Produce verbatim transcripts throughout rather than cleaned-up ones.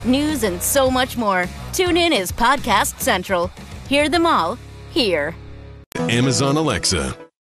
news, and so much more. Tune in as Podcast Central. Hear them all here. Amazon Alexa.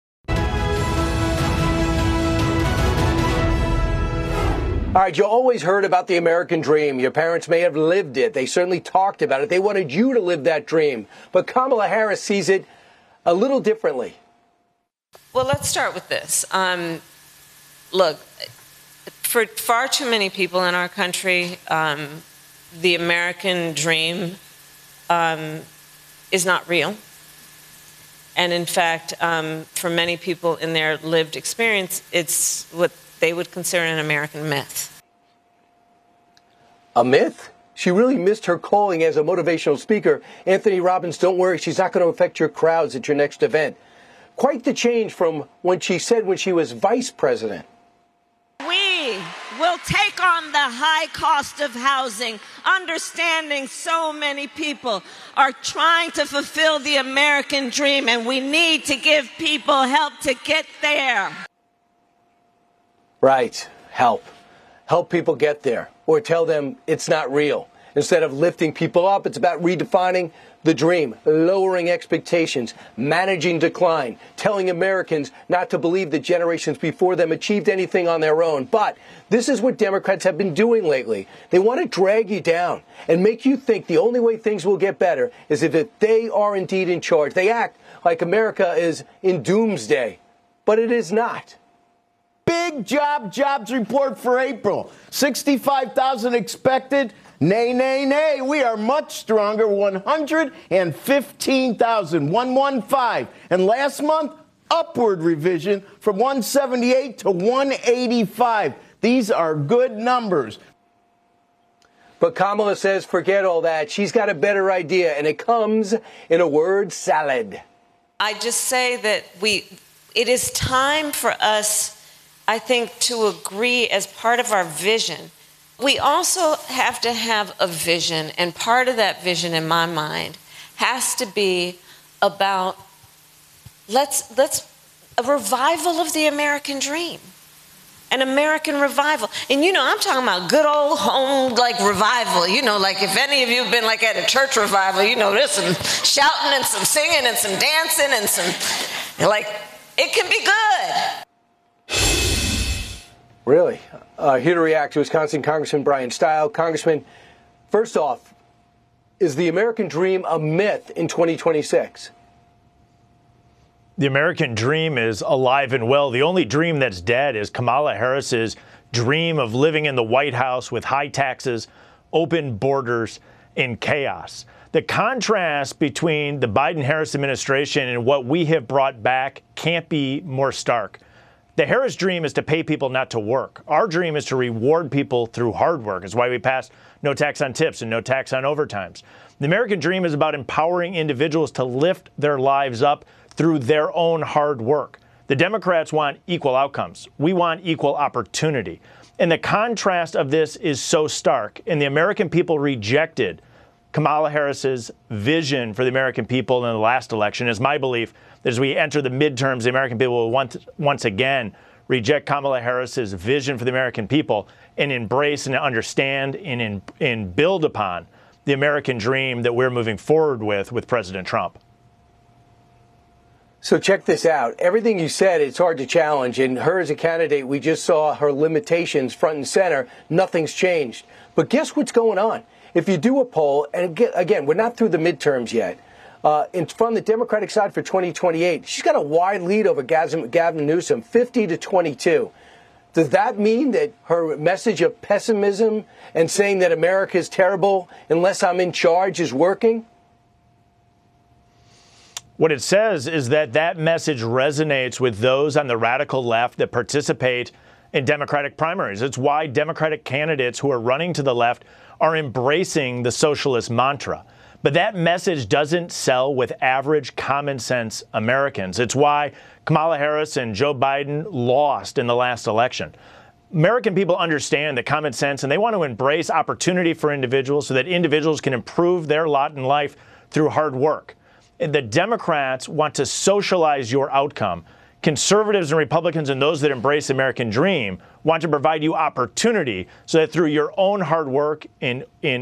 All right, you always heard about the American dream. Your parents may have lived it. They certainly talked about it. They wanted you to live that dream. But Kamala Harris sees it a little differently. Well, let's start with this. Um, look, for far too many people in our country, um, the American dream um, is not real. And in fact, um, for many people in their lived experience, it's what they would consider an American myth. A myth? She really missed her calling as a motivational speaker. Anthony Robbins, don't worry, she's not going to affect your crowds at your next event. Quite the change from when she said when she was vice president. We will take on the high cost of housing, understanding so many people are trying to fulfill the American dream, and we need to give people help to get there. Right. Help. Help people get there, or tell them it's not real. Instead of lifting people up, it's about redefining the dream, lowering expectations, managing decline, telling Americans not to believe that generations before them achieved anything on their own. But this is what Democrats have been doing lately. They want to drag you down and make you think the only way things will get better is if they are indeed in charge. They act like America is in doomsday, but it is not. Big job jobs report for April. sixty-five thousand expected. Nay, nay, nay. We are much stronger. one hundred fifteen thousand. one hundred fifteen. And last month, upward revision from one seventy-eight to one eighty-five. These are good numbers. But Kamala says forget all that. She's got a better idea, and it comes in a word salad. I just say that we, it is time for us, I think, to agree as part of our vision. We also have to have a vision, and part of that vision in my mind has to be about let's let's a revival of the American dream. An American revival. And you know, I'm talking about good old home like revival. You know, like if any of you have been like at a church revival, you know, there's some shouting and some singing and some dancing and some, like, it can be good. Really? Uh, here to react to Wisconsin Congressman Brian Stile. Congressman, first off, is the American dream a myth in twenty twenty-six? The American dream is alive and well. The only dream that's dead is Kamala Harris's dream of living in the White House with high taxes, open borders, and chaos. The contrast between the Biden-Harris administration and what we have brought back can't be more stark. The Harris dream is to pay people not to work. Our dream is to reward people through hard work. It's why we passed no tax on tips and no tax on overtimes. The American dream is about empowering individuals to lift their lives up through their own hard work. The Democrats want equal outcomes. We want equal opportunity. And the contrast of this is so stark. And the American people rejected Kamala Harris's vision for the American people in the last election. It's my belief that as we enter the midterms, the American people will once, once again reject Kamala Harris's vision for the American people and embrace and understand and, in, and build upon the American dream that we're moving forward with with President Trump. So check this out. Everything you said, it's hard to challenge. And her as a candidate, we just saw her limitations front and center. Nothing's changed. But guess what's going on? If you do a poll, and again, we're not through the midterms yet, uh, and from the Democratic side for twenty twenty-eight, she's got a wide lead over Gavin Newsom, fifty to twenty-two. Does that mean that her message of pessimism and saying that America is terrible unless I'm in charge is working? What it says is that that message resonates with those on the radical left that participate in Democratic primaries. It's why Democratic candidates who are running to the left are embracing the socialist mantra. But that message doesn't sell with average common sense Americans. It's why Kamala Harris and Joe Biden lost in the last election. American people understand the common sense, and they want to embrace opportunity for individuals so that individuals can improve their lot in life through hard work. The Democrats want to socialize your outcome, Conservatives and Republicans and those that embrace the American dream want to provide you opportunity so that through your own hard work in, in